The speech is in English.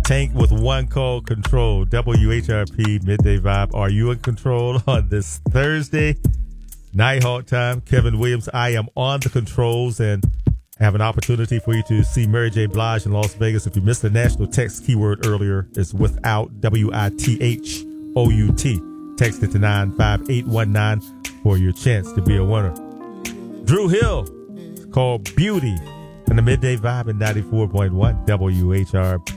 Tank with one call control. WHRP Midday Vibe. Are you in control on this Thursday? Nighthawk time. Kevin Williams. I am on the controls and have an opportunity for you to see Mary J. Blige in Las Vegas. If you missed the national text keyword earlier, it's without, WITHOUT. Text it to 95819 for your chance to be a winner. Drew Hill. It's called Beauty. And the Midday Vibe in 94.1 WHRP.